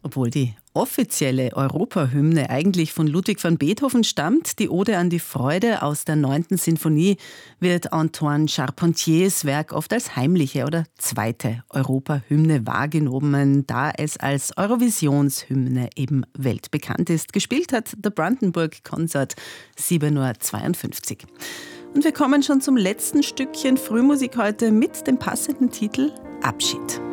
Obwohl die offizielle Europahymne eigentlich von Ludwig van Beethoven stammt, die Ode an die Freude aus der 9. Sinfonie, wird Antoine Charpentiers Werk oft als heimliche oder zweite Europahymne wahrgenommen, da es als Eurovisionshymne eben weltbekannt ist. Gespielt hat der Brandenburg Consort 7:52 Uhr. Und wir kommen schon zum letzten Stückchen Frühmusik heute mit dem passenden Titel Abschied.